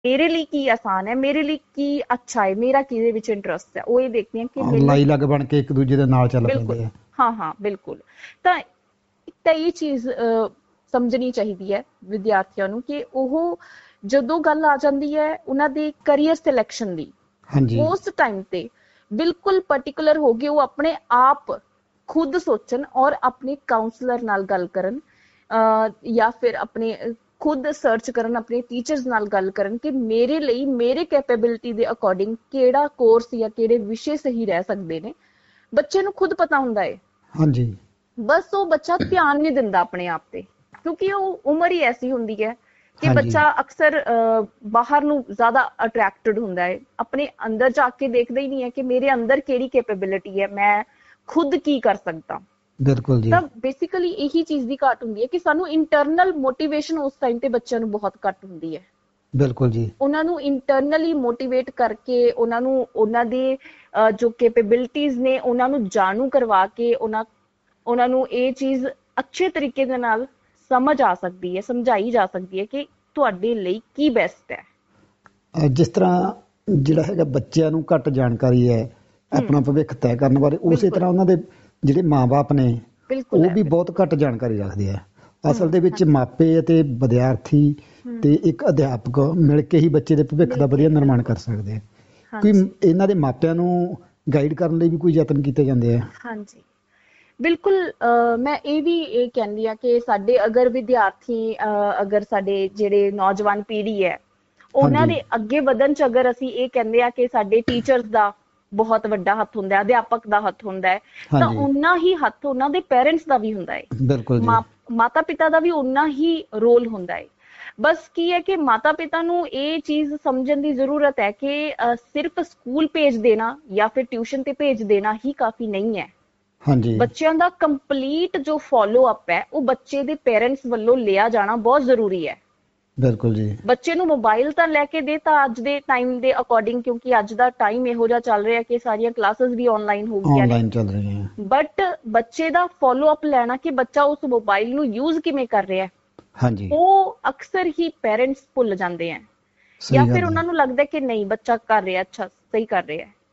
ਮੇਰੇ ਲਈ ਕੀ ਆਸਾਨ ਹੈ, ਮੇਰੇ ਲਈ ਕੀ ਅੱਛਾ ਹੈ, ਮੇਰਾ ਕਿਹਦੇ ਵਿੱਚ ਇੰਟਰਸਟ ਹੈ, ਉਹ ਇਹ ਦੇਖਦੀਆਂ ਕਿ ਮੈਨੂੰ। ਲਾਈ ਲੱਗ ਬਣ ਕੇ ਇੱਕ ਦੂਜੇ ਦੇ ਨਾਲ ਚੱਲ ਬਿਲਕੁਲ। ਪੈਂਦੇ ਆ। ਹਾਂ ਹਾਂ ਬਿਲਕੁਲ। ਤਾਂ ਇਹ ਚੀਜ਼ ਸਮਝਣੀ ਚਾਹੀਦੀ ਹੈ ਵਿਦਿਆਰਥੀਆਂ ਨੂੰ ਕਿ ਉਹ ਜਦੋਂ ਗੱਲ ਆ ਜਾਂਦੀ ਹੈ ਉਹਨਾਂ ਦੇ ਕਰੀਅਰ ਸਿਲੈਕਸ਼ਨ ਦੀ, ਹਾਂਜੀ ਉਸ ਟਾਈਮ ਤੇ ਬਿਲਕੁਲ ਪਾਰਟਿਕੂਲਰ ਹੋ ਕੇ ਉਹ ਆਪਣੇ ਆਪ ਖੁਦ ਸੋਚਣ ਔਰ ਆਪਣੇ ਕਾਉਂਸਲਰ ਨਾਲ ਗੱਲ ਕਰਨ, ਜਾਂ ਫਿਰ ਆਪਣੇ ਖੁਦ ਸਰਚ ਕਰਨ, ਆਪਣੇ ਟੀਚਰਸ ਨਾਲ ਗੱਲ ਕਰਨ ਕਿ ਮੇਰੇ ਲਈ ਮੇਰੇ ਕੈਪੇਬਿਲਿਟੀ ਦੇ ਅਕੋਰਡਿੰਗ ਕਿਹੜਾ ਕੋਰਸ ਜਾਂ ਕਿਹੜੇ ਵਿਸ਼ੇ ਸਹੀ ਰਹਿ ਸਕਦੇ ਨੇ। ਬੱਚੇ ਨੂੰ ਖੁਦ ਪਤਾ ਹੁੰਦਾ ਹੈ, ਹਾਂਜੀ ਬਸ ਉਹ ਬੱਚਾ ਧਿਆਨ ਨਹੀਂ ਦਿੰਦਾ ਆਪਣੇ ਆਪ ਤੇ, ਕਿਉਂਕਿ ਉਹ ਉਮਰ ਹੀ ਐਸੀ ਹੁੰਦੀ ਹੈ ਕਿ ਹਾਂਜੀ ਬੱਚਾ ਅਕਸਰ ਬਾਹਰ ਨੂੰ ਜ਼ਿਆਦਾ ਅਟਰੈਕਟਡ ਹੁੰਦਾ ਹੈ, ਆਪਣੇ ਅੰਦਰ ਜਾ ਕੇ ਦੇਖਦਾ ਹੀ ਨਹੀਂ ਹੈ ਕਿ ਮੇਰੇ ਅੰਦਰ ਕਿਹੜੀ ਕੈਪੇਬਿਲਿਟੀ ਹੈ, ਮੈਂ ਖੁਦ ਕੀ ਕਰ ਸਕਦਾ। ਬਿਲਕੁਲ ਜੀ। ਤਾਂ ਬੇਸਿਕਲੀ ਇਹੀ ਚੀਜ਼ ਦੀ ਘਾਟ ਹੁੰਦੀ ਹੈ ਕਿ ਸਾਨੂੰ ਇੰਟਰਨਲ ਮੋਟੀਵੇਸ਼ਨ ਉਸ ਟਾਈਮ ਤੇ ਬੱਚਿਆਂ ਨੂੰ ਬਹੁਤ ਘੱਟ ਹੁੰਦੀ ਹੈ। ਬਿਲਕੁਲ ਜੀ। ਉਹਨਾਂ ਨੂੰ ਇੰਟਰਨਲੀ ਮੋਟੀਵੇਟ ਕਰਕੇ, ਉਹਨਾਂ ਨੂੰ ਉਹਨਾਂ ਦੇ ਜੋ ਕੈਪੇਬਿਲਿਟੀਜ਼ ਨੇ ਉਹਨਾਂ ਨੂੰ ਜਾਣੂ ਕਰਵਾ ਕੇ, ਉਹਨਾਂ ਨੂੰ ਇਹ ਚੀਜ਼ ਅੱਛੇ ਤਰੀਕੇ ਦੇ ਨਾਲ ਸਮਝ ਆ ਸਕਦੀ ਹੈ, ਸਮਝਾਈ ਜਾ ਸਕਦੀ ਹੈ ਕਿ ਤੁਹਾਡੇ ਲਈ ਕੀ ਬੈਸਟ ਹੈ। ਜਿਸ ਤਰ੍ਹਾਂ ਜਿਹੜਾ ਹੈਗਾ ਬੱਚਿਆਂ ਨੂੰ ਘੱਟ ਜਾਣਕਾਰੀ ਹੈ ਆਪਣਾ ਭਵਿੱਖ ਤੈਅ ਕਰਨ ਬਾਰੇ, ਉਸੇ ਬਿਲਕੁਲ ਤਰ੍ਹਾਂ ਉਹਨਾਂ ਦੇ ਜਿਹੜੇ ਮਾਂ-ਬਾਪ ਨੇ ਬਿਲਕੁਲ ਉਹ ਹੈ, ਵੀ ਬਿਲਕੁਲ। ਬਹੁਤ ਘੱਟ ਜਾਣਕਾਰੀ ਰੱਖਦੇ ਆ। ਅਸਲ ਦੇ ਵਿੱਚ ਮਾਪੇ ਅਤੇ ਵਿਦਿਆਰਥੀ ਤੇ ਇੱਕ ਅਧਿਆਪਕ ਮਿਲ ਕੇ ਹੀ ਬੱਚੇ ਦੇ ਭਵਿੱਖ ਮਿਲ ਦਾ ਕੇ ਵਧੀਆ ਨਿਰਮਾਣ ਬਿਲਕੁਲ। ਕਰ ਸਕਦੇ ਆ। ਕੋਈ ਹਾਂਜੀ ਇਹਨਾਂ ਦੇ ਮਾਪਿਆਂ ਨੂੰ ਗਾਈਡ ਕਰਨ ਲਈ ਵੀ ਕੋਈ ਯਤਨ ਕੀਤੇ ਜਾਂਦੇ ਆ? ਹਾਂਜੀ ਬਿਲਕੁਲ। ਮੈਂ ਇਹ ਕਹਿੰਦੀ ਆ ਕਿ ਸਾਡੇ ਅਗਰ ਵਿਦਿਆਰਥੀ, ਅਗਰ ਸਾਡੇ ਜਿਹੜੇ ਨੌਜਵਾਨ ਪੀੜ੍ਹੀ ਹੈ ਉਹਨਾਂ ਹਾਂਜੀ ਦੇ ਅੱਗੇ ਵਧਣ ਚ ਅਗਰ ਅਸੀਂ ਇਹ ਕਹਿੰਦੇ ਆ ਕਿ ਸਾਡੇ ਟੀਚਰਸ ਦਾ ਬਹੁਤ ਵੱਡਾ ਹੱਥ ਹੁੰਦਾ ਹੈ, ਅਧਿਆਪਕ ਦਾ ਹੱਥ ਹੁੰਦਾ ਹੈ, ਤਾਂ ਹਾਂਜੀ ਓਨਾ ਹੀ ਹੱਥ ਉਹਨਾਂ ਦੇ ਪੇਰੈਂਟਸ ਦਾ ਵੀ ਹੁੰਦਾ ਹੈ। ਬਿਲਕੁਲ ਜੀ। ਮਾਤਾ ਪਿਤਾ ਦਾ ਵੀ ਓਨਾ ਹੀ ਰੋਲ ਹੁੰਦਾ ਹੈ। ਬਸ ਕੀ ਹੈ ਕਿ ਮਾਤਾ ਪਿਤਾ ਨੂੰ ਇਹ ਚੀਜ਼ ਸਮਝਣ ਦੀ ਜ਼ਰੂਰਤ ਹੈ ਕਿ ਸਿਰਫ ਸਕੂਲ ਭੇਜ ਦੇਣਾ ਜਾਂ ਫਿਰ ਟਿਊਸ਼ਨ ਤੇ ਭੇਜ ਦੇਣਾ ਹੀ ਕਾਫੀ ਨਹੀਂ ਹੈ। ਹਾਂਜੀ ਬੱਚਿਆਂ ਦਾ ਕੰਪਲੀਟ ਜੋ ਫੋਲੋ ਅਪ ਹੈ ਉਹ ਬੱਚੇ ਦੇ ਪੇਰੈਂਟਸ ਵੱਲੋਂ ਲਿਆ ਜਾਣਾ ਬਹੁਤ ਜ਼ਰੂਰੀ ਹੈ। ਬਿਲਕੁਲ ਜੀ। ਬੱਚੇ ਨੂੰ ਮੋਬਾਈਲ ਤਾਂ ਲੈ ਕੇ ਦੇ ਤਾਂ ਅੱਜ ਦੇ ਟਾਈਮ ਦੇ ਅਕੋਰਡਿੰਗ, ਕਿਉਂਕਿ ਅੱਜ ਦਾ ਟਾਈਮ ਇਹੋ ਜਿਹਾ ਚੱਲ ਰਿਹਾ ਕਿ ਸਾਰੀਆਂ ਕਲਾਸਿਸ ਵੀ ਆਨਲਾਈਨ ਹੋ ਗਈਆਂ ਨੇ, ਆਨਲਾਈਨ ਚੱਲ ਰਹੇ ਆ। ਬਟ ਬੱਚੇ ਦਾ ਫੋਲੋ ਅਪ ਲੈਣਾ ਕਿ ਬੱਚਾ ਉਸ ਮੋਬਾਈਲ ਨੂੰ ਯੂਜ਼ ਕਿਵੇਂ ਕਰ ਰਿਹਾ ਹੈ, ਹਾਂਜੀ ਉਹ ਅਕਸਰ ਹੀ ਪੇਰੈਂਟਸ ਭੁੱਲ ਜਾਂਦੇ ਆ, ਜਾਂ ਸਹੀ ਫਿਰ ਗੱਲ ਉਹਨਾਂ ਹੈ। ਨੂੰ ਲੱਗਦਾ ਕਿ ਨਹੀਂ ਬੱਚਾ ਕਰ ਰਿਹਾ, ਅੱਛਾ ਸਹੀ ਕਰ ਰਿਹਾ ਹੈ।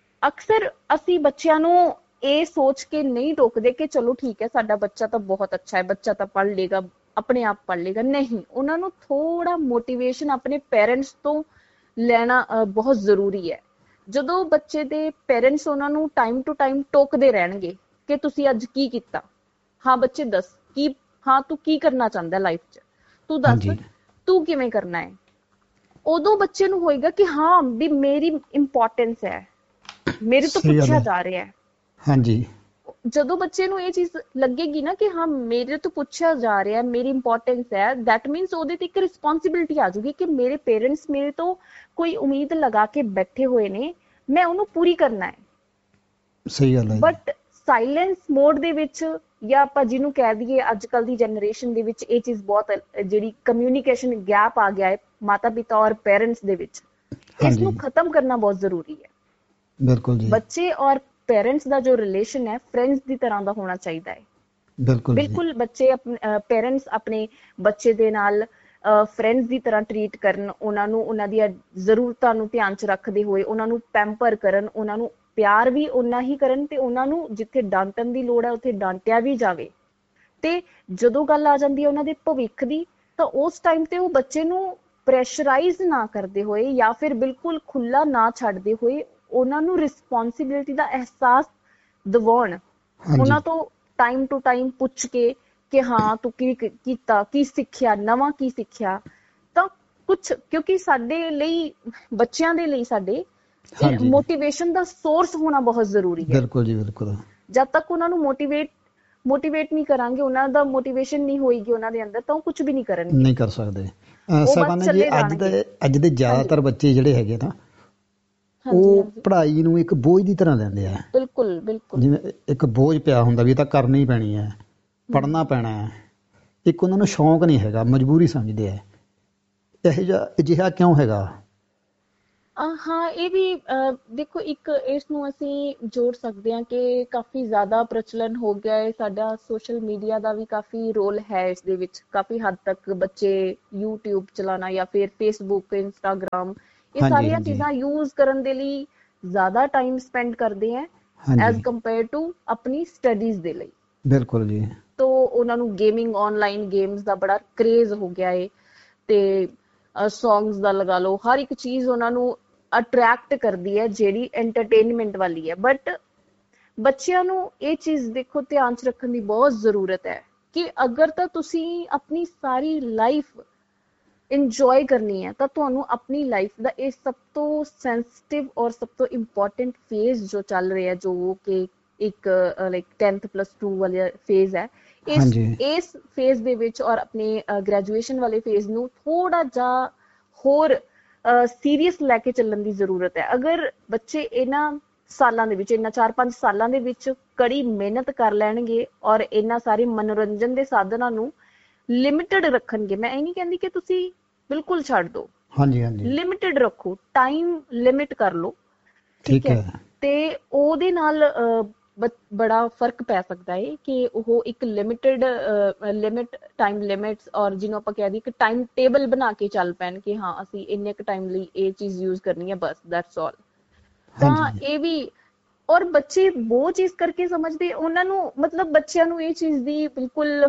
ਅਕਸਰ ਅਸੀਂ ਬੱਚਿਆਂ ਨੂੰ ਇਹ ਸੋਚ ਕੇ ਨਹੀਂ ਟੋਕਦੇ ਕਿ ਚਲੋ ਠੀਕ ਹੈ ਸਾਡਾ ਬੱਚਾ ਤਾਂ ਬਹੁਤ ਅੱਛਾ ਹੈ, ਬੱਚਾ ਤਾਂ ਪੜ੍ਹ ਲੇਗਾ, ਆਪਣੇ ਆਪ ਪੜ੍ਹ ਲੇਗਾ। ਨਹੀਂ, ਉਹਨਾਂ ਨੂੰ ਥੋੜਾ ਮੋਟੀਵੇਸ਼ਨ ਆਪਣੇ ਪੇਰੈਂਟਸ ਤੋਂ ਲੈਣਾ ਬਹੁਤ ਜ਼ਰੂਰੀ ਹੈ। ਜਦੋਂ ਬੱਚੇ ਦੇ ਪੇਰੈਂਟਸ ਉਹਨਾਂ ਨੂੰ ਟਾਈਮ ਟੂ ਟਾਈਮ ਟੋਕਦੇ ਰਹਿਣਗੇ ਕਿ ਤੁਸੀਂ ਅੱਜ ਕੀ ਕੀਤਾ, ਹਾਂ ਬੱਚੇ ਦੱਸ ਕੀ, ਹਾਂ ਤੂੰ ਕੀ ਕਰਨਾ ਚਾਹੁੰਦਾ ਲਾਈਫ 'ਚ, ਤੂੰ ਦੱਸ ਹਾਂਜੀ ਤੂੰ ਕਿਵੇਂ ਕਰਨਾ ਹੈ, ਉਦੋਂ ਬੱਚੇ ਨੂੰ ਹੋਏਗਾ ਕਿ ਹਾਂ ਵੀ ਮੇਰੀ ਇੰਪੋਰਟੈਂਸ ਹੈ, ਮੇਰੇ ਤੋਂ ਸਹੀ ਗੱਲ ਪੁੱਛਿਆ ਹੈ। ਜਾ ਰਿਹਾ ਹੈ। ਹਾਂਜੀ ਜਦੋਂ ਬੱਚੇ ਨੂੰ ਇਹ ਚੀਜ਼ ਲੱਗੇਗੀ ਨਾ ਕਿ ਹਾਂ ਮੇਰੇ ਤੋਂ ਪੁੱਛਿਆ ਜਾ ਰਿਹਾ, ਮੇਰੀ ਇੰਪੋਰਟੈਂਸ ਹੈ, ਦੈਟ ਮੀਨਸ ਉਹਦੇ ਤੇ ਇੱਕ ਰਿਸਪੌਂਸਿਬਿਲਿਟੀ ਆ ਜਾਊਗੀ ਕਿ ਮੇਰੇ ਪੇਰੈਂਟਸ ਮੇਰੇ ਤੋਂ ਕੋਈ ਉਮੀਦ ਲਗਾ ਕੇ ਬੈਠੇ ਹੋਏ ਨੇ, ਮੈਂ ਉਹਨੂੰ ਪੂਰੀ ਕਰਨਾ ਹੈ। ਸਹੀ ਗੱਲ ਹੈ ਜੀ। ਬਟ ਸਾਇਲੈਂਸ ਮੋਡ ਦੇ ਵਿੱਚ, ਜਾਂ ਆਪਾਂ ਜਿਹਨੂੰ ਕਹਿ ਦਈਏ ਅੱਜ ਕੱਲ ਦੀ ਜਨਰੇਸ਼ਨ ਦੇ ਵਿੱਚ ਇਹ ਚੀਜ਼ ਬਹੁਤ, ਜਿਹੜੀ ਕਮਿਊਨੀਕੇਸ਼ਨ ਗੈਪ ਆ ਗਿਆ ਹੈ ਮਾਤਾ ਪਿਤਾ ਔਰ ਪੇਰੈਂਟਸ ਦੇ ਵਿੱਚ, ਇਸ ਨੂੰ ਹਾਂਜੀ ਖਤਮ ਕਰਨਾ ਬਹੁਤ ਜ਼ਰੂਰੀ ਹੈ। ਬਿਲਕੁਲ ਜੀ। ਬੱਚੇ ਔਰ ਪੇਰੈਂਟਸ ਦਾ ਜੋ ਰਿਲੇਸ਼ਨ ਹੈ ਫਰੈਂਡਸ ਦੀ ਤਰ੍ਹਾਂ ਦਾ ਹੋਣਾ ਚਾਹੀਦਾ ਹੈ। ਬਿਲਕੁਲ ਜੀ। ਬਿਲਕੁਲ ਬੱਚੇ ਪੇਰੈਂਟਸ ਆਪਣੇ ਬੱਚੇ ਦੇ ਨਾਲ ਫਰੈਂਡਸ ਦੀ ਤਰ੍ਹਾਂ ਟਰੀਟ ਕਰਨ, ਉਹਨਾਂ ਨੂੰ ਉਹਨਾਂ ਦੀਆਂ ਜ਼ਰੂਰਤਾਂ ਨੂੰ ਧਿਆਨ 'ਚ ਰੱਖਦੇ ਹੋਏ ਉਹਨਾਂ ਨੂੰ ਪੈਂਪਰ ਕਰਨ, ਉਹਨਾਂ ਨੂੰ ਪਿਆਰ ਵੀ ਓਨਾ ਹੀ ਕਰਨ, ਤੇ ਉਹਨਾਂ ਨੂੰ ਜਿੱਥੇ ਡਾਂਟਣ ਦੀ ਲੋੜ ਹੈ ਉੱਥੇ ਡਾਂਟਿਆ ਵੀ ਜਾਵੇ। ਤੇ ਜਦੋਂ ਗੱਲ ਆ ਜਾਂਦੀ ਹੈ ਉਹਨਾਂ ਦੇ ਭਵਿੱਖ ਦੀ, ਤਾਂ ਉਸ ਟਾਈਮ ਤੇ ਉਹ ਬੱਚੇ ਨੂੰ ਪ੍ਰੈਸ਼ਰਾਈਜ਼ ਨਾ ਕਰਦੇ ਹੋਏ ਜਾਂ ਫਿਰ ਬਿਲਕੁਲ ਖੁੱਲਾ ਨਾ ਛੱਡਦੇ ਹੋਏ ਉਹਨਾਂ ਨੂੰ ਰਿਸਪੌਂਸਿਬਿਲਿਟੀ ਦਾ ਅਹਿਸਾਸ ਦਿਵਾਉਣ, ਹਾਂਜੀ ਉਹਨਾਂ ਤੋਂ ਟਾਈਮ ਟੂ ਟਾਈਮ ਪੁੱਛ ਕੇ ਕਿ ਹਾਂ ਤੂੰ ਕੀ ਕੀਤਾ, ਕੀ ਸਿੱਖਿਆ, ਨਵਾਂ ਕੀ ਸਿੱਖਿਆ। ਤਾਂ ਕੁਛ, ਕਿਉਂਕਿ ਸਾਡੇ ਲਈ, ਬੱਚਿਆਂ ਦੇ ਲਈ ਸਾਡੇ ਹਾਂਜੀ ਮੋਟੀਵੇਸ਼ਨ ਦਾ ਸੋਰਸ ਹੋਣਾ ਬਹੁਤ ਜ਼ਰੂਰੀ ਹੈ। ਬਿਲਕੁਲ ਜੀ। ਬਿਲਕੁਲ ਜਦ ਤੱਕ ਉਹਨਾਂ ਨੂੰ ਮੋਟੀਵੇਟ ਨਹੀਂ ਕਰਾਂਗੇ, ਉਹਨਾਂ ਦਾ ਮੋਟੀਵੇਸ਼ਨ ਨਹੀਂ ਹੋਏਗੀ ਉਹਨਾਂ ਦੇ ਅੰਦਰ, ਤਾਂ ਉਹ ਕੁਝ ਵੀ ਨਹੀਂ ਕਰਨਗੇ, ਨਹੀਂ ਕਰ ਸਕਦੇ। ਉਹ ਬਸ ਸਾਹਿਬਾਨ ਜੀ, ਚੱਲੇ ਜਾਣਗੇ। ਅੱਜ ਦੇ ਹਾਂਜੀ ਜ਼ਿਆਦਾਤਰ ਬੱਚੇ ਜਿਹੜੇ ਹੈਗੇ ਨਾ, ਹਾਂਜੀ ਉਹ ਹਾਂਜੀ ਪੜ੍ਹਾਈ ਨੂੰ ਇੱਕ ਬੋਝ ਦੀ ਤਰ੍ਹਾਂ ਲੈਂਦੇ ਆ। ਬਿਲਕੁਲ ਬਿਲਕੁਲ। ਜਿਵੇਂ ਇੱਕ ਬੋਝ ਪਿਆ ਹੁੰਦਾ ਵੀ ਇਹ ਤਾਂ ਕਰਨੀ ਹੀ ਪੈਣੀ ਹੈ, ਪੜ੍ਹਨਾ ਪੈਣਾ ਹੈ। ਇੱਕ ਉਹਨਾਂ ਨੂੰ ਸ਼ੌਂਕ ਨਹੀਂ ਹੈਗਾ, ਮਜਬੂਰੀ ਸਮਝਦੇ ਆ। ਅਜਿਹਾ ਕਿਉਂ ਹੈਗਾ? ਹਾਂ, ਇਹ ਵੀ ਦੇਖੋ, ਇੱਕ ਇਸ ਨੂੰ ਅਸੀਂ ਜੋੜ ਸਕਦੇ ਹਾਂ ਕਿ ਕਾਫੀ ਜ਼ਿਆਦਾ ਪ੍ਰਚਲਨ ਹੋ ਗਿਆ ਹੈ ਸਾਡਾ। ਸੋਸ਼ਲ ਮੀਡੀਆ ਦਾ ਵੀ ਕਾਫੀ ਰੋਲ ਹੈ ਇਸ ਦੇ ਵਿੱਚ। ਕਾਫੀ ਹੱਦ ਤੱਕ ਬੱਚੇ YouTube ਚਲਾਉਣਾ ਜਾਂ ਫਿਰ Facebook, Instagram, ਇਹ ਹਾਂਜੀ ਸਾਰੀਆਂ ਹਾਂਜੀ ਚੀਜ਼ਾਂ ਯੂਜ਼ ਕਰਨ ਦੇ ਲਈ ਜ਼ਿਆਦਾ ਟਾਈਮ ਸਪੈਂਡ ਕਰਦੇ ਹੈ ਐਜ਼ ਹਾਂਜੀ ਕੰਪੇਅਰ ਟੂ ਆਪਣੀ ਸਟੱਡੀਜ਼ ਦੇ ਲਈ। ਬਿਲਕੁਲ ਜੀ। ਤੋ ਉਹਨਾਂ ਨੂੰ ਗੇਮਿੰਗ, ਆਨਲਾਈਨ ਗੇਮਸ ਦਾ ਬੜਾ ਕ੍ਰੇਜ਼ ਹੋ ਗਿਆ ਹੈ, ਤੇ ਸੌਂਗਸ ਦਾ ਲਗਾ ਲਓ, ਹਰ ਇੱਕ ਚੀਜ਼ ਉਹਨਾਂ ਨੂੰ ਅਟਰੈਕਟ ਕਰਦੀ ਹੈ ਜਿਹੜੀ ਐਂਟਰਟੇਨਮੈਂਟ ਵਾਲੀ ਹੈ। ਬਟ ਬੱਚਿਆਂ ਨੂੰ ਇਹ ਚੀਜ਼ ਦੇਖੋ ਧਿਆਨ 'ਚ ਰੱਖਣ ਦੀ ਬਹੁਤ ਜ਼ਰੂਰਤ ਹੈ ਕਿ ਅਗਰ ਤਾਂ ਤੁਸੀਂ ਆਪਣੀ ਸਾਰੀ ਲਾਈਫ ਇੰਜੋਏ ਕਰਨੀ ਹੈ ਤਾਂ ਤੁਹਾਨੂੰ ਆਪਣੀ ਲਾਈਫ ਦਾ ਇਹ ਸਭ ਤੋਂ ਸੈਂਸਿਟਿਵ ਔਰ ਸਭ ਤੋਂ ਇੰਪੋਰਟੈਂਟ ਫੇਜ਼ ਜੋ ਚੱਲ ਰਿਹਾ, ਜੋ ਕਿ ਇੱਕ ਲਾਈਕ 10th+2 ਵਾਲਾ ਫੇਜ਼ ਹੈ, ਹਾਂਜੀ ਇਸ ਫੇਜ਼ ਦੇ ਵਿੱਚ ਔਰ ਆਪਣੇ ਗ੍ਰੈਜੂਏਸ਼ਨ ਵਾਲੇ ਫੇਜ਼ ਨੂੰ ਥੋੜਾ ਜਿਹਾ ਹੋਰ ਸੀਰੀਅਸ ਲੈ ਕੇ ਚੱਲਣ ਦੀ ਜ਼ਰੂਰਤ ਹੈ। ਅਗਰ ਬੱਚੇ ਇਹਨਾਂ ਸਾਲਾਂ ਦੇ ਵਿੱਚ, ਇਹਨਾਂ 4-5 ਸਾਲਾਂ ਦੇ ਵਿੱਚ ਕੜੀ ਮਿਹਨਤ ਕਰ ਲੈਣਗੇ ਔਰ ਇਹਨਾਂ ਸਾਰੇ ਮਨੋਰੰਜਨ ਦੇ ਸਾਧਨਾਂ ਨੂੰ ਲਿਮਿਟਡ ਰੱਖਣਗੇ, ਮੈਂ ਇਹ ਨਹੀਂ ਕਹਿੰਦੀ ਕਿ ਤੁਸੀਂ ਬਿਲਕੁਲ ਛੱਡ ਦਿਓ, ਹਾਂਜੀ ਹਾਂਜੀ ਲਿਮਿਟਡ ਰੱਖੋ, ਟਾਈਮ ਲਿਮਿਟ ਕਰ ਲਓ, ਠੀਕ ਠੀਕ ਹੈ, ਹੈ। ਤੇ ਉਹਦੇ ਨਾਲ ਬੜਾ ਫਰਕ ਪੈ ਸਕਦਾ ਹੈ ਕਿ ਉਹ ਇੱਕ ਲਿਮਿਟ ਟਾਈਮ ਲਿਮਿਟਸ, ਔਰ ਜਿਹਨੂੰ ਆਪਾਂ ਕਹਿ ਦਈਏ ਕਿ ਟਾਈਮ ਟੇਬਲ ਬਣਾ ਕੇ ਚੱਲ ਪੈਣ ਕਿ ਹਾਂ ਅਸੀਂ ਇੰਨੇ ਕੁ ਟਾਈਮ ਲਈ ਇਹ ਚੀਜ਼ ਯੂਜ਼ ਕਰਨੀ ਹੈ, ਬਸ ਦੈਟਸ ਆਲ। ਤਾਂ ਹਾਂਜੀ ਇਹ ਵੀ, ਔਰ ਬੱਚੇ ਉਹ ਚੀਜ਼ ਕਰਕੇ ਸਮਝਦੇ, ਉਹਨਾਂ ਨੂੰ ਮਤਲਬ ਬੱਚਿਆਂ ਨੂੰ ਇਹ ਚੀਜ਼ ਦੀ ਬਿਲਕੁਲ,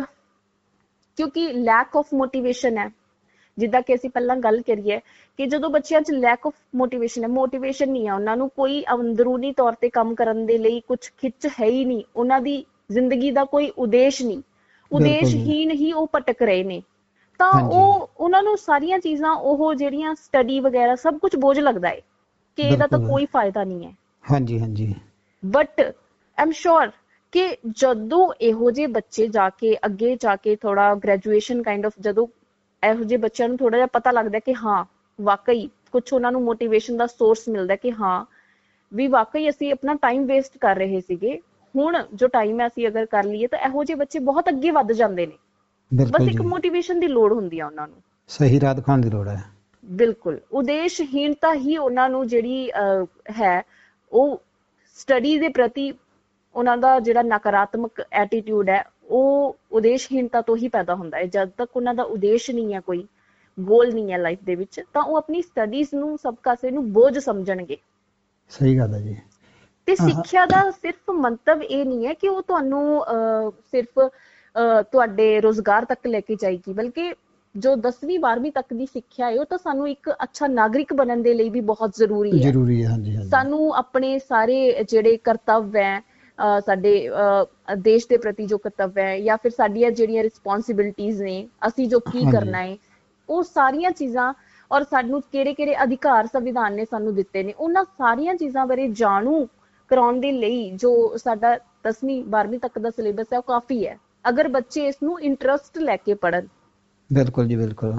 ਕਿਉਂਕਿ ਲੈਕ ਆਫ ਮੋਟੀਵੇਸ਼ਨ ਹੈ। ਜਿੱਦਾਂ ਕਿ ਅਸੀਂ ਪਹਿਲਾਂ ਗੱਲ ਕਰੀਏ ਕਿ ਜਦੋਂ ਬੱਚਿਆਂ 'ਚ ਲੈਕ ਆਫ ਮੋਟੀਵੇਸ਼ਨ ਹੈ, ਮੋਟੀਵੇਸ਼ਨ ਨਹੀਂ ਹੈ ਉਹਨਾਂ ਨੂੰ, ਕੋਈ ਅੰਦਰੂਨੀ ਤੌਰ ਤੇ ਕੰਮ ਕਰਨ ਦੇ ਲਈ ਕੁਝ ਖਿੱਚ ਹੈ ਹੀ ਨਹੀਂ, ਉਹਨਾਂ ਦੀ ਜ਼ਿੰਦਗੀ ਦਾ ਕੋਈ ਉਦੇਸ਼ ਨਹੀਂ, ਬਿਲਕੁਲ ਜੀ। ਉਦੇਸ਼ਹੀਨ ਹੀ ਉਹ ਭਟਕ ਰਹੇ ਨੇ, ਤਾਂ ਹਾਂਜੀ ਉਹਨਾਂ ਨੂੰ ਸਾਰੀਆਂ ਚੀਜ਼ਾਂ, ਉਹ ਜਿਹੜੀਆਂ ਸਟੱਡੀ ਵਗੈਰਾ ਸਭ ਕੁਝ ਬੋਝ ਲੱਗਦਾ ਹੈ ਕਿ ਇਹਦਾ ਤਾਂ ਬਿਲਕੁਲ। ਕੋਈ ਫਾਇਦਾ ਨਹੀਂ ਹੈ। ਹਾਂਜੀ ਹਾਂਜੀ ਬਟ ਆਮ ਸ਼ੋਰ ਕਿ ਜਦੋਂ ਇਹੋ ਜਿਹੇ ਬੱਚੇ ਜਾ ਕੇ ਅੱਗੇ ਜਾ ਕੇ ਥੋੜਾ ਗ੍ਰੈਜੂਏਸ਼ਨ ਕਾਈਂਡ ਆਫ, ਜਦੋਂ ਇਹੋ ਜਿਹੇ ਬੱਚਿਆਂ ਨੂੰ ਥੋੜਾ ਜਿਹਾ ਪਤਾ ਲੱਗਦਾ ਕਿ ਹਾਂ ਵਾਕਈ ਕੁਝ ਉਹਨਾਂ ਨੂੰ ਮੋਟੀਵੇਸ਼ਨ ਦਾ ਸੋਰਸ ਮਿਲਦਾ ਕਿ ਹਾਂ ਵੀ ਵਾਕਈ ਅਸੀਂ ਆਪਣਾ ਟਾਈਮ ਵੇਸਟ ਕਰ ਰਹੇ ਸੀਗੇ, ਹੁਣ ਜੋ ਟਾਈਮ ਹੈ ਅਸੀਂ ਅਗਰ ਕਰ ਲਈਏ, ਤਾਂ ਇਹੋ ਜਿਹੇ ਬੱਚੇ ਬਹੁਤ ਅੱਗੇ ਵੱਧ ਜਾਂਦੇ ਨੇ। ਬਸ ਬਿਲਕੁਲ ਇੱਕ ਜੀ। ਮੋਟੀਵੇਸ਼ਨ ਦੀ ਲੋੜ ਹੁੰਦੀ ਆ ਉਹਨਾਂ ਨੂੰ। ਸਹੀ ਰਾਹ ਦਿਖਾਉਣ ਦੀ ਲੋੜ ਹੈ। ਬਿਲਕੁਲ, ਉਦੇਸ਼ਹੀਨਤਾ ਹੀ ਉਹਨਾਂ ਨੂੰ ਜਿਹੜੀ ਹੈ, ਉਹ ਸਟੱਡੀ ਦੇ ਪ੍ਰਤੀ ਉਹਨਾਂ ਦਾ ਜਿਹੜਾ ਨਕਾਰਾਤਮਕ ਐਟੀਟਿਊਡ ਹੈ, ਉਹ ਉਦੇਸ਼ਹੀਨਤਾ ਤੋਂ ਹੀ ਪੈਦਾ ਹੁੰਦਾ ਹੈ। ਜਦ ਤੱਕ ਉਹਨਾਂ ਦਾ ਉਦੇਸ਼ ਨਹੀਂ ਹੈ, ਕੋਈ ਗੋਲ ਨਹੀਂ ਹੈ ਲਾਈਫ ਦੇ ਵਿੱਚ, ਤਾਂ ਉਹ ਆਪਣੀ ਸਟੱਡੀਜ਼ ਨੂੰ ਸਭ ਕਾਸੇ ਨੂੰ ਬੋਝ ਸਮਝਣਗੇ। ਸਹੀ ਗੱਲ ਹੈ ਜੀ। ਤੇ ਹਾਂ ਸਿੱਖਿਆ ਦਾ ਸਿਰਫ ਮੰਤਵ ਇਹ ਨਹੀਂ ਹੈ ਕਿ ਉਹ ਤੁਹਾਨੂੰ ਸਿਰਫ ਤੁਹਾਡੇ ਰੋਜ਼ਗਾਰ ਤੱਕ ਲੈ ਕੇ ਜਾਏਗੀ, ਬਲਕਿ ਜੋ 10ਵੀਂ 12ਵੀਂ ਤੱਕ ਦੀ ਸਿੱਖਿਆ ਹੈ ਉਹ ਤਾਂ ਸਾਨੂੰ ਇੱਕ ਅੱਛਾ ਨਾਗਰਿਕ ਬਣਨ ਦੇ ਲਈ ਵੀ ਬਹੁਤ ਜ਼ਰੂਰੀ ਹੈ। ਜ਼ਰੂਰੀ ਹੈ। ਹਾਂਜੀ ਹਾਂਜੀ ਸਾਨੂੰ ਆਪਣੇ ਸਾਰੇ ਜਿਹੜੇ ਕਰਤੱਵ ਹੈ, ਸਾਡੇ ਦੇਸ਼ ਦੇ ਪ੍ਰਤੀ ਜੋ ਕਰਤੱਵ ਹੈ, ਜਾਂ ਫਿਰ ਸਾਡੀਆਂ ਜਿਹੜੀਆਂ ਰਿਸਪੌਂਸਿਬਿਲਿਟੀਜ਼ ਨੇ, ਅਸੀਂ ਜੋ ਕੀ ਹਾਂਜੀ ਕਰਨਾ ਹੈ, ਉਹ ਸਾਰੀਆਂ ਚੀਜ਼ਾਂ, ਔਰ ਸਾਨੂੰ ਕਿਹੜੇ ਕਿਹੜੇ ਅਧਿਕਾਰ ਸੰਵਿਧਾਨ ਨੇ ਸਾਨੂੰ ਦਿੱਤੇ ਨੇ, ਉਹਨਾਂ ਸਾਰੀਆਂ ਚੀਜ਼ਾਂ ਬਾਰੇ ਜਾਣੂ ਕਰਾਉਣ ਦੇ ਲਈ ਜੋ ਸਾਡਾ 10ਵੀਂ 12ਵੀਂ ਤੱਕ ਦਾ ਸਿਲੇਬਸ ਹੈ ਉਹ ਕਾਫੀ ਹੈ, ਅਗਰ ਬੱਚੇ ਇਸ ਨੂੰ ਇੰਟਰਸਟ ਲੈ ਕੇ ਪੜ੍ਹਨ। ਬਿਲਕੁਲ ਜੀ ਬਿਲਕੁਲ।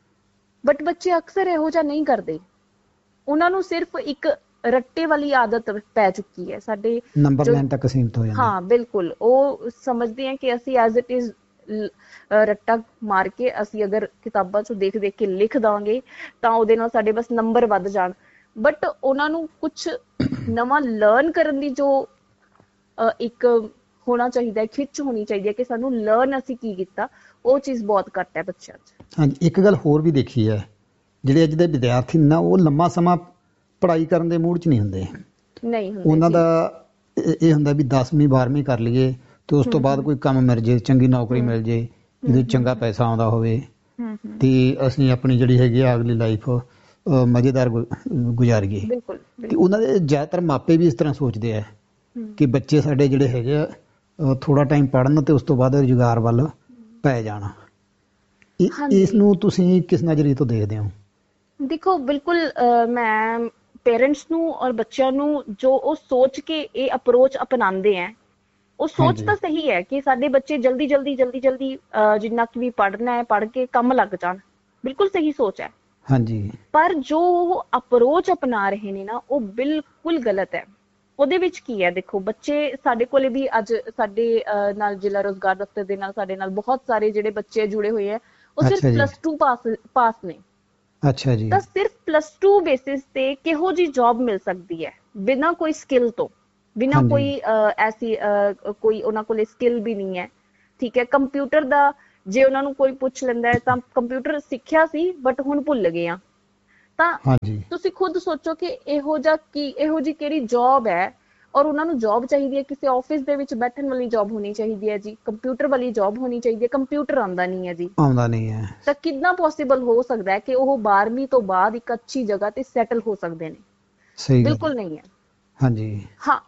ਬਟ ਬੱਚੇ ਅਕਸਰ ਇਹੋ ਜਿਹਾ ਨਹੀਂ ਕਰਦੇ, ਉਹਨਾਂ ਨੂੰ ਸਿਰਫ ਇੱਕ ਰੱਟੇ ਵਾਲੀ ਆਦਤ ਪੈ ਚੁੱਕੀ ਹੈ ਸਾਡੇ ਨੰਬਰ ਜੋ। ਲੈਣ ਤੱਕ ਸੀਮਿਤ ਹੋ ਜਾਂਦੇ। ਹਾਂ ਬਿਲਕੁਲ, ਉਹ ਸਮਝਦੇ ਆ ਕਿ ਅਸੀਂ ਐਜ਼ ਇਟ ਇਜ਼ ਰੱਟਾ ਮਾਰ ਕੇ ਅਸੀਂ ਅਗਰ ਕਿਤਾਬਾਂ ਚੋਂ ਦੇਖ ਦੇਖ ਕੇ ਲਿਖ ਦਾਂਗੇ ਤਾਂ ਉਹਦੇ ਨਾਲ ਸਾਡੇ ਬਸ ਨੰਬਰ ਵੱਧ ਜਾਣ। ਬਟ ਉਹਨਾਂ ਨੂੰ ਕੁਝ ਨਵਾਂ ਲਰਨ ਕਰਨ ਦੀ ਜੋ ਇੱਕ ਹੋਣਾ ਚਾਹੀਦਾ ਹੈ, ਖਿੱਚ ਹੋਣੀ ਚਾਹੀਦੀ ਹੈ ਕਿ ਸਾਨੂੰ ਲਰਨ ਅਸੀਂ ਕੀ ਕੀਤਾ, ਉਹ ਚੀਜ਼ ਬਹੁਤ ਘੱਟ ਹੈ ਬੱਚਿਆਂ 'ਚ। ਹਾਂਜੀ, ਇੱਕ ਗੱਲ ਹੋਰ ਵੀ ਦੇਖੀ ਹੈ, ਜਿਹੜੇ ਅੱਜ ਦੇ ਵਿਦਿਆਰਥੀ ਨੇ ਨਾ, ਉਹ ਲੰਮਾ ਸਮਾਂ ਪੜ੍ਹਾਈ ਕਰਨ ਦੇ ਮੂਡ 'ਚ ਨਹੀਂ ਹੁੰਦੇ। ਨਹੀਂ ਹੁੰਦੇ ਉਹਨਾਂ ਜੀ। ਦਾ ਇਹ ਹੁੰਦਾ ਵੀ 10ਵੀਂ 12ਵੀਂ ਕਰ ਲਈਏ ਤੇ ਉਸ ਤੋਂ ਬਾਅਦ ਕੋਈ ਕੰਮ ਮਿਲ ਜੇ, ਚੰਗੀ ਨੌਕਰੀ ਮਿਲ ਜੇ ਜਿਹਦੇ ਚੰਗਾ ਪੈਸਾ ਆਉਂਦਾ ਹੋਵੇ, ਤੇ ਅਸੀਂ ਆਪਣੀ ਜਿਹੜੀ ਹੈਗੀ ਆ ਅਗਲੀ ਲਾਈਫ ਮਜ਼ੇਦਾਰ ਗੁਜ਼ਾਰੀਏ। ਬਿਲਕੁਲ ਤੇ ਉਹਨਾਂ ਦੇ ਜ਼ਿਆਦਾਤਰ ਮਾਪੇ ਵੀ ਇਸ ਤਰ੍ਹਾਂ ਸੋਚਦੇ ਆ ਕਿ ਬੱਚੇ ਸਾਡੇ ਜਿਹੜੇ ਹੈਗੇ ਆ ਥੋੜਾ ਟਾਈਮ ਪੜ੍ਹਨ ਤੇ ਉਸ ਤੋਂ ਬਾਅਦ ਰੁਜ਼ਗਾਰ ਵੱਲ ਪੈ ਜਾਣ। ਇਸ ਨੂੰ ਤੁਸੀਂ ਕਿਸ ਨਜ਼ਰੀਏ ਤੋਂ ਦੇਖਦੇ ਹੋ? ਦੇਖੋ, ਬਿਲਕੁਲ ਮੈਂ ਪੇਰੈਂਟਸ ਨੂੰ ਔਰ ਬੱਚਿਆਂ ਨੂੰ ਜੋ ਉਹ ਸੋਚ ਕੇ ਇਹ ਅਪਰੋਚ ਅਪਣਾਉਂਦੇ ਹੈ, ਉਹ ਸੋਚ ਹਾਂਜੀ ਤਾਂ ਸਹੀ ਹੈ ਕਿ ਸਾਡੇ ਬੱਚੇ ਜਲਦੀ ਜਿੰਨਾ ਕਿ ਵੀ ਪੜ੍ਹਨਾ ਹੈ ਪੜ੍ਹ ਕੇ ਕੰਮ ਲੱਗ ਜਾਣ, ਬਿਲਕੁਲ ਸਹੀ ਸੋਚ ਹੈ। ਹਾਂਜੀ ਪਰ ਜੋ ਉਹ ਅਪਰੋਚ ਅਪਣਾ ਰਹੇ ਨੇ ਨਾ, ਉਹ ਬਿਲਕੁਲ ਗਲਤ ਹੈ। ਉਹਦੇ ਵਿੱਚ ਕੀ ਹੈ, ਦੇਖੋ ਬੱਚੇ ਸਾਡੇ ਕੋਲੇ ਵੀ ਅੱਜ ਸਾਡੇ ਨਾਲ ਜ਼ਿਲ੍ਹਾ ਰੋਜ਼ਗਾਰ ਦਫ਼ਤਰ ਦੇ ਨਾਲ ਸਾਡੇ ਨਾਲ ਬਹੁਤ ਸਾਰੇ ਜਿਹੜੇ ਬੱਚੇ ਜੁੜੇ ਹੋਏ ਹੈ, ਉਹ ਸਿਰਫ ਅੱਛਾ ਜੀ। +2 ਪਾਸ ਨੇ। ਅੱਛਾ ਜੀ। ਤਾਂ ਸਿਰਫ +2 ਬੇਸਿਸ ਤੇ ਕਿਹੋ ਜੀ ਜੌਬ ਮਿਲ ਸਕਦੀ ਹੈ ਬਿਨਾਂ ਕੋਈ ਸਕਿੱਲ ਤੋਂ, ਬਿਨਾਂ ਹਾਂਜੀ ਕੋਈ ਐਸੀ ਕੋਈ ਉਹਨਾਂ ਕੋਲ ਸਕਿੱਲ ਵੀ ਨਹੀਂ ਹੈ। ਠੀਕ ਹੈ, ਕੰਪਿਊਟਰ ਦਾ ਜੇ ਉਹਨਾਂ ਨੂੰ ਕੋਈ ਪੁੱਛ ਲੈਂਦਾ ਹੈ ਤਾਂ ਕੰਪਿਊਟਰ ਸਿੱਖਿਆ ਸੀ ਬਟ ਹੁਣ ਭੁੱਲ ਗਏ ਆ। ਤਾਂ ਹਾਂਜੀ ਤੁਸੀਂ ਖੁਦ ਸੋਚੋ ਕਿ ਇਹੋ ਜਿਹੀ ਕਿਹੜੀ ਜੌਬ ਹੈ, ਔਰ ਉਹਨਾਂ ਨੂੰ ਜੌਬ ਚਾਹੀਦੀ ਹੈ ਕਿਸੇ ਆਫਿਸ ਦੇ ਵਿੱਚ ਬੈਠਣ ਵਾਲੀ ਜੌਬ ਹੋਣੀ ਚਾਹੀਦੀ ਹੈ ਜੀ, ਕੰਪਿਊਟਰ ਵਾਲੀ ਜੌਬ ਹੋਣੀ ਚਾਹੀਦੀ ਹੈ, ਕੰਪਿਊਟਰ ਆਉਂਦਾ ਨਹੀਂ ਹੈ ਜੀ। ਆਉਂਦਾ ਨਹੀਂ ਹੈ। ਤਾਂ ਕਿੱਦਾਂ ਪੋਸੀਬਲ ਹੋ ਸਕਦਾ ਹੈ ਕਿ ਉਹ 12ਵੀਂ ਤੋਂ ਬਾਅਦ ਇੱਕ ਅੱਛੀ ਜਗ੍ਹਾ ਤੇ ਸੈਟਲ ਹੋ ਸਕਦੇ ਨੇ? ਸਹੀ ਗੱਲ ਹੈ। ਬਿਲਕੁਲ ਨਹੀਂ ਹੈ। ਹਾਂਜੀ ਹਾਂ,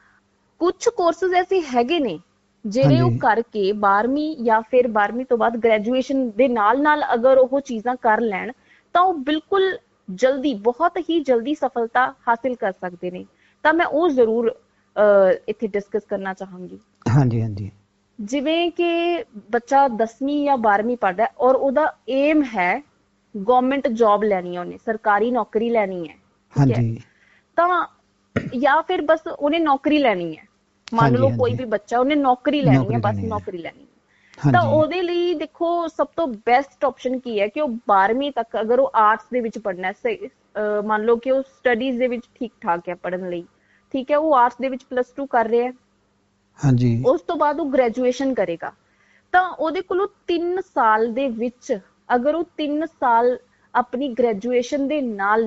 ਕੁਝ ਕੋਰਸਸ ਐਸੇ ਹੈਗੇ ਨੇ ਜਿਹੜੇ ਉਹ ਹਾਂਜੀ ਕਰਕੇ 12ਵੀਂ ਜਾਂ ਫਿਰ 12ਵੀਂ ਤੋਂ ਬਾਅਦ ਗ੍ਰੈਜੂਏਸ਼ਨ ਦੇ ਨਾਲ ਅਗਰ ਉਹ ਚੀਜ਼ਾਂ ਕਰ ਲੈਣ ਤਾਂ ਉਹ ਬਿਲਕੁਲ ਜਲਦੀ, ਬਹੁਤ ਹੀ ਜਲਦੀ ਸਫਲਤਾ ਹਾਸਿਲ ਕਰ ਸਕਦੇ ਨੇ। ਤਾਂ ਮੈਂ ਉਹ ਜ਼ਰੂਰ ਇੱਥੇ ਡਿਸਕਸ ਕਰਨਾ ਚਾਹਾਂਗੀ। ਹਾਂਜੀ ਹਾਂਜੀ ਜਿਵੇਂ ਕਿ ਬੱਚਾ 10ਵੀਂ ਜਾਂ 12ਵੀਂ ਪੜ੍ਹਦਾ ਔਰ ਉਹਦਾ ਏਮ ਹੈ ਗਵਰਨਮੈਂਟ ਜੌਬ ਲੈਣੀ ਹੈ, ਉਹਨੇ ਸਰਕਾਰੀ ਨੌਕਰੀ ਲੈਣੀ ਹੈ, ਠੀਕ ਹੈ, ਹਾਂਜੀ ਤਾਂ ਜਾਂ ਫਿਰ ਬਸ ਉਹਨੇ ਨੌਕਰੀ ਲੈਣੀ ਹੈ। ਮੰਨ ਹਾਂਜੀ ਲਓ ਕੋਈ ਹਾਂਜੀ ਵੀ ਬੱਚਾ, ਉਹਨੇ ਨੌਕਰੀ ਲੈਣੀ ਹੈ, ਬਸ ਲੈਣੀ ਹੈ। ਨੌਕਰੀ ਲੈਣੀ ਹੈ। ਤਾਂ ਹਾਂਜੀ ਉਹਦੇ ਲਈ ਦੇਖੋ ਸਭ ਤੋਂ ਬੈਸਟ ਆਪਸ਼ਨ ਕੀ ਹੈ ਕਿ ਉਹ 12ਵੀਂ ਤੱਕ ਅਗਰ ਉਹ ਆਰਟਸ ਦੇ ਵਿੱਚ ਪੜ੍ਹਨਾ ਹੈ, ਮੰਨ ਲਓ ਕਿ ਉਹ ਸਟੱਡੀਜ਼ ਦੇ ਵਿੱਚ ਠੀਕ ਠਾਕ ਹੈ ਪੜ੍ਹਨ ਲਈ, ਠੀਕ ਹੈ, ਉਹ ਆਰਟਸ ਦੇ ਵਿੱਚ +2 ਕਰ ਰਿਹਾ ਹੈ, ਹਾਂਜੀ ਉਸ ਤੋਂ ਬਾਅਦ ਉਹ ਗ੍ਰੈਜੂਏਸ਼ਨ ਕਰੇਗਾ। ਤਾਂ ਉਹਦੇ ਕੋਲੋਂ 3 ਸਾਲ ਦੇ ਵਿੱਚ ਅਗਰ ਉਹ 3 ਸਾਲ ਆਪਣੀ ਗ੍ਰੈਜੂਏਸ਼ਨ ਦੇ ਨਾਲ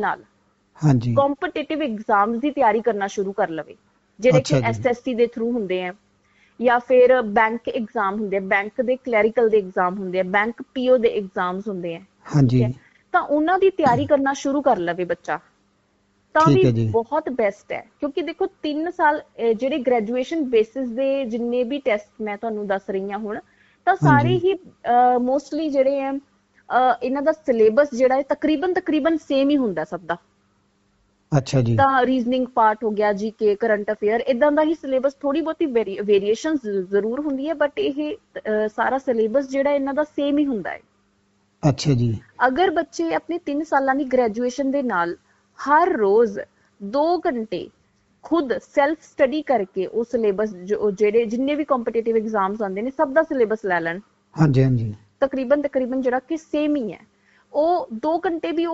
ਹਾਂਜੀ ਕੰਪੀਟੀਟਿਵ ਐਗਜ਼ਾਮਸ ਦੀ ਤਿਆਰੀ ਕਰਨਾ ਸ਼ੁਰੂ ਕਰ ਲਵੇ, ਜਿਹੜੇ ਕਿ ਅੱਛਾ ਜੀ। SSC ਦੇ ਥਰੂ ਹੁੰਦੇ ਆ, ਜਾਂ ਫਿਰ ਬੈਂਕ ਐਗਜ਼ਾਮ ਹੁੰਦੇ ਆ, ਬੈਂਕ ਦੇ ਕਲੈਰੀਕਲ ਦੇ ਐਗਜ਼ਾਮ ਹੁੰਦੇ ਆ, ਬੈਂਕ PO ਦੇ ਐਗਜ਼ਾਮਸ ਹੁੰਦੇ ਆ, ਠੀਕ ਹਾਂਜੀ ਹੈ, ਤਾਂ ਉਹਨਾਂ ਦੀ ਤਿਆਰੀ ਕਰਨਾ ਸ਼ੁਰੂ ਕਰ ਲਵੇ ਬੱਚਾ, ਤਾਂ ਵੀ ਠੀਕ ਹੈ ਜੀ। ਬਹੁਤ ਬੈਸਟ ਹੈ। ਕਿਉਂਕਿ ਦੇਖੋ 3 ਸਾਲ ਜਿਹੜੇ ਗ੍ਰੈਜੂਏਸ਼ਨ ਬੇਸਿਸ ਦੇ ਜਿੰਨੇ ਵੀ ਟੈਸਟ ਮੈਂ ਤੁਹਾਨੂੰ ਦੱਸ ਰਹੀ ਹਾਂ ਹੁਣ, ਤਾਂ ਸਾਰੇ ਹਾਂਜੀ ਹੀ ਮੋਸਟਲੀ ਜਿਹੜੇ ਆ ਇਹਨਾਂ ਦਾ ਸਿਲੇਬਸ ਜਿਹੜਾ ਹੈ ਤਕਰੀਬਨ ਸੇਮ ਹੀ ਹੁੰਦਾ ਸਭ ਦਾ। ਅੱਛਾ ਜੀ। ਤਾਂ ਰੀਜ਼ਨਿੰਗ ਪਾਰਟ ਹੋ ਗਿਆ, GK, ਕਰੰਟ ਅਫੇਅਰ, ਇਦਾਂ ਦਾ ਹੀ ਸਿਲੇਬਸ, ਥੋੜੀ ਬਹੁਤੀ ਵੇਰੀਏਸ਼ਨ ਜ਼ਰੂਰ ਹੁੰਦੀ ਹੈ ਬਟ ਇਹ ਸਾਰਾ ਸਿਲੇਬਸ ਜਿਹੜਾ ਇਹਨਾਂ ਦਾ ਸੇਮ ਹੀ ਹੁੰਦਾ ਹੈ। ਅੱਛਾ ਜੀ। ਅਗਰ ਬੱਚੇ ਆਪਣੇ 3 ਸਾਲਾਂ ਦੀ ਗ੍ਰੈਜੂਏਸ਼ਨ ਦੇ ਨਾਲ ਹਰ ਰੋਜ਼ 2 ਘੰਟੇ ਖੁਦ ਸੈਲਫ ਸਟੱਡੀ ਕਰਕੇ ਉਹ ਸਿਲੇਬਸ ਜਿਹੜੇ ਜਿੰਨੇ ਵੀ ਕੰਪੀਟੀਟਿਵ ਐਗਜ਼ਾਮਸ ਆਉਂਦੇ ਨੇ ਸਭ ਦਾ ਸਿਲੇਬਸ ਲੈ ਲੈਣ, ਹਾਂਜੀ ਹਾਂਜੀ ਤਕਰੀਬਨ ਜਿਹੜਾ ਕਿ ਸੇਮ ਹੀ ਹੈ, ਉਹ 2 ਘੰਟੇ ਵੀ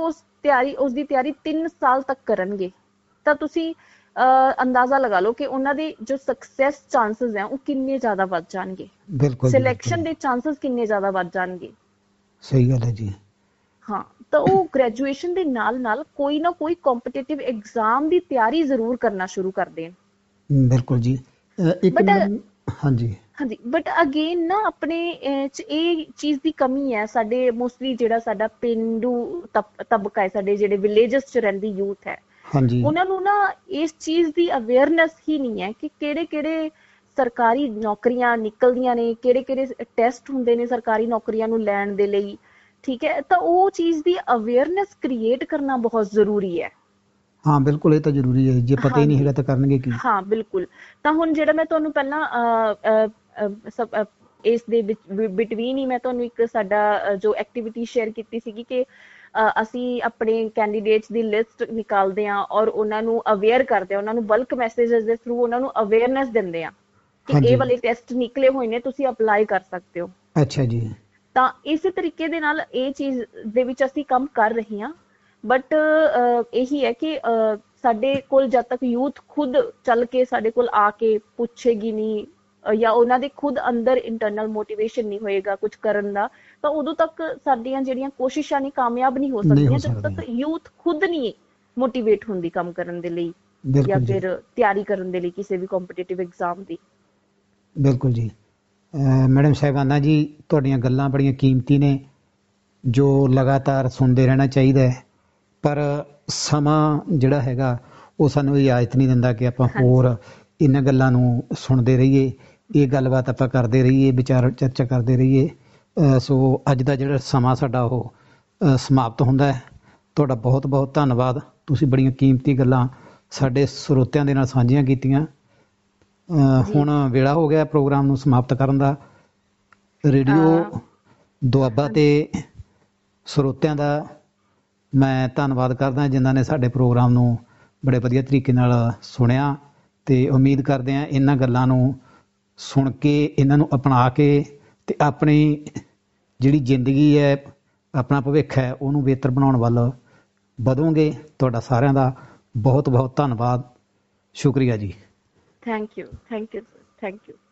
ਉਸ ਦੀ ਤਿਆਰੀ 3 ਸਾਲ ਤੱਕ ਕਰਨਗੇ, ਤਾਂ ਤੁਸੀਂ ਅੰਦਾਜ਼ਾ ਲਗਾ ਲਓ ਕਿ ਉਹਨਾਂ ਦੇ ਜੋ ਸਕਸੈਸ ਚਾਂਸਸ ਹੈ ਉਹ ਕਿੰਨੇ ਜ਼ਿਆਦਾ ਵੱਧ ਜਾਣਗੇ, ਬਿਲਕੁਲ ਜੀ ਬਿਲਕੁਲ। ਸਿਲੈਕਸ਼ਨ ਦੇ ਚਾਂਸਸ ਕਿੰਨੇ ਜ਼ਿਆਦਾ ਵੱਧ ਜਾਣਗੇ। ਸਹੀ ਗੱਲ ਹੈ ਜੀ। ਹਾਂ, ਤਾਂ ਉਹ ਗ੍ਰੈਜੂਏਸ਼ਨ ਦੇ ਨਾਲ ਕੋਈ ਨਾ ਕੋਈ ਕੰਪੀਟੀਟਿਵ ਐਗਜ਼ਾਮ ਦੀ ਤਿਆਰੀ ਜ਼ਰੂਰ ਕਰਨਾ ਸ਼ੁਰੂ ਕਰ ਦੇਣ। ਬਿਲਕੁਲ ਜੀ। ਇੱਕ ਬਟ ਮੈਡਮ, ਹਾਂਜੀ ਹਾਂਜੀ, ਬਟ ਅਗੇਨ ਨਾ ਆਪਣੇ ਚ ਇਹ ਚੀਜ਼ ਦੀ ਕਮੀ ਹੈ, ਸਾਡੇ ਮੋਸਟਲੀ ਜਿਹੜਾ ਸਾਡਾ ਪੇਂਡੂ ਤਬਕਾ ਹੈ, ਸਾਡੇ ਜਿਹੜੇ ਵਿਲੇਜਸ ਚ ਰਹਿੰਦੀ ਯੂਥ ਹੈ, ਹਾਂਜੀ ਉਹਨਾਂ ਨੂੰ ਨਾ ਇਸ ਚੀਜ਼ ਦੀ ਅਵੇਅਰਨੈਸ ਹੀ ਨਹੀਂ ਹੈ ਕਿ ਕਿਹੜੇ ਸਰਕਾਰੀ ਨੌਕਰੀਆਂ ਨਿਕਲਦੀਆਂ ਨੇ, ਕਿਹੜੇ ਟੈਸਟ ਹੁੰਦੇ ਨੇ ਸਰਕਾਰੀ ਨੌਕਰੀਆਂ ਨੂੰ ਲੈਣ ਦੇ ਲਈ, ਠੀਕ ਹੈ, ਤਾਂ ਉਹ ਚੀਜ਼ ਦੀ ਅਵੇਅਰਨੈਸ ਕ੍ਰੀਏਟ ਕਰਨਾ ਬਹੁਤ ਜ਼ਰੂਰੀ ਹੈ। ਹਾਂ ਬਿਲਕੁਲ, ਇਹ ਤਾਂ ਜ਼ਰੂਰੀ ਹੈ, ਜੇ ਪਤਾ ਹੀ ਨਹੀਂ ਹਾਂਜੀ, ਹੈਗਾ ਤਾਂ ਕਰਨਗੇ ਕੀ। ਹਾਂ ਬਿਲਕੁਲ। ਤਾਂ ਹੁਣ ਜਿਹੜਾ ਮੈਂ ਤੁਹਾਨੂੰ ਪਹਿਲਾਂ ਇਸ ਦੇ ਬਿਟਵੀਨ ਹੀ ਮੈਂ ਤੁਹਾਨੂੰ ਇੱਕ ਸਾਡਾ ਜੋ ਐਕਟੀਵਿਟੀ ਸ਼ੇਅਰ ਕੀਤੀ ਸੀਗੀ ਕਿ ਅਸੀਂ ਆਪਣੇ ਕੈਂਡੀਡੇਟਸ ਦੀ ਲਿਸਟ ਨਿਕਾਲਦੇ ਹਾਂ ਔਰ ਉਹਨਾਂ ਨੂੰ ਅਵੇਅਰ ਕਰਦੇ ਹਾਂ, ਉਹਨਾਂ ਨੂੰ ਬਲਕ ਮੈਸੇजेस ਦੇ ਥਰੂ ਉਹਨਾਂ ਨੂੰ ਅਵੇਅਰਨੈਸ ਦਿੰਦੇ ਹਾਂ ਕਿ ਇਹ ਹਾਂਜੀ ਵਾਲੇ ਟੈਸਟ ਨਿਕਲੇ ਹੋਏ ਨੇ, ਤੁਸੀਂ ਅਪਲਾਈ ਕਰ ਸਕਦੇ ਹੋ। ਅੱਛਾ ਜੀ। ਤਾਂ ਇਸੇ ਤਰੀਕੇ ਦੇ ਨਾਲ ਇਹ ਚੀਜ਼ ਦੇ ਵਿੱਚ ਅਸੀਂ ਕੰਮ ਕਰ ਰਹੇ ਹਾਂ, ਬਟ ਇਹੀ ਹੈ ਕਿ ਸਾਡੇ ਕੋਲ ਜਦ ਤੱਕ ਯੂਥ ਖੁਦ ਚੱਲ ਕੇ ਸਾਡੇ ਕੋਲ ਆ ਕੇ ਪੁੱਛੇਗੀ ਨਹੀਂ ਜਾਂ ਉਹਨਾਂ ਦੇ ਖੁਦ ਅੰਦਰ ਇੰਟਰਨਲ ਮੋਟੀਵੇਸ਼ਨ ਨਹੀਂ ਹੋਏਗਾ ਕੁਝ ਕਰਨ ਦਾ, ਤਾਂ ਉਦੋਂ ਤੱਕ ਸਾਡੀਆਂ ਜਿਹੜੀਆਂ ਕੋਸ਼ਿਸ਼ਾਂ ਨੇ ਕਾਮਯਾਬ ਨਹੀਂ ਹੋ ਨਹੀਂ ਹੋ ਸਕਦੀਆਂ ਜਦੋਂ ਤੱਕ ਸਕਦੀਆਂ। ਯੂਥ ਖੁਦ ਨਹੀਂ ਮੋਟੀਵੇਟ ਹੁੰਦੀ ਕੰਮ ਕਰਨ ਦੇ ਲਈ ਜਾਂ ਬਿਲਕੁਲ ਜੀ ਫਿਰ ਤਿਆਰੀ ਕਰਨ ਦੇ ਲਈ ਕਿਸੇ ਵੀ ਕੰਪੀਟੀਟਿਵ ਐਗਜ਼ਾਮ ਦੀ। ਬਿਲਕੁਲ ਜੀ। ਮੈਡਮ ਸਾਹਿਬਾਨਾ ਜੀ, ਤੁਹਾਡੀਆਂ ਗੱਲਾਂ ਬੜੀਆਂ ਕੀਮਤੀ ਨੇ ਜੋ ਲਗਾਤਾਰ ਸੁਣਦੇ ਰਹਿਣਾ ਚਾਹੀਦਾ ਹੈ, ਪਰ ਸਮਾਂ ਜਿਹੜਾ ਹੈਗਾ ਉਹ ਸਾਨੂੰ ਇਜਾਜ਼ਤ ਨਹੀਂ ਦਿੰਦਾ ਕਿ ਆਪਾਂ ਹਾਂਜੀ ਹੋਰ ਇਹਨਾਂ ਗੱਲਾਂ ਨੂੰ ਸੁਣਦੇ ਰਹੀਏ, ਇਹ ਗੱਲਬਾਤ ਆਪਾਂ ਕਰਦੇ ਰਹੀਏ, ਵਿਚਾਰ ਚਰਚਾ ਕਰਦੇ ਰਹੀਏ। ਸੋ ਅੱਜ ਦਾ ਜਿਹੜਾ ਸਮਾਂ ਸਾਡਾ ਉਹ ਸਮਾਪਤ ਹੁੰਦਾ ਹੈ। ਤੁਹਾਡਾ ਬਹੁਤ ਬਹੁਤ ਧੰਨਵਾਦ, ਤੁਸੀਂ ਬੜੀਆਂ ਕੀਮਤੀ ਗੱਲਾਂ ਸਾਡੇ ਸਰੋਤਿਆਂ ਦੇ ਨਾਲ ਸਾਂਝੀਆਂ ਕੀਤੀਆਂ। ਜੀ। ਹੁਣ ਵੇਲਾ ਹੋ ਗਿਆ ਪ੍ਰੋਗਰਾਮ ਨੂੰ ਸਮਾਪਤ ਕਰਨ ਦਾ। ਰੇਡੀਓ ਦੁਆਬਾ ਤੇ ਸਰੋਤਿਆਂ ਦਾ ਮੈਂ ਧੰਨਵਾਦ ਕਰਦਾ ਜਿਨ੍ਹਾਂ ਨੇ ਸਾਡੇ ਪ੍ਰੋਗਰਾਮ ਨੂੰ ਬੜੇ ਵਧੀਆ ਤਰੀਕੇ ਨਾਲ ਸੁਣਿਆ, ਤੇ ਉਮੀਦ ਕਰਦੇ ਹਾਂ ਇਹਨਾਂ ਗੱਲਾਂ ਨੂੰ ਸੁਣ ਕੇ, ਇਹਨਾਂ ਨੂੰ ਅਪਣਾ ਕੇ ਤੇ ਆਪਣੀ ਜਿਹੜੀ ਜ਼ਿੰਦਗੀ ਹੈ ਆਪਣਾ ਭਵਿੱਖ ਹੈ ਉਹਨੂੰ ਬਿਹਤਰ ਬਣਾਉਣ ਵੱਲ ਵਧੋਗੇ। ਤੁਹਾਡਾ ਸਾਰਿਆਂ ਦਾ ਬਹੁਤ ਬਹੁਤ ਧੰਨਵਾਦ, ਸ਼ੁਕਰੀਆ ਜੀ। Thank you sir, thank you.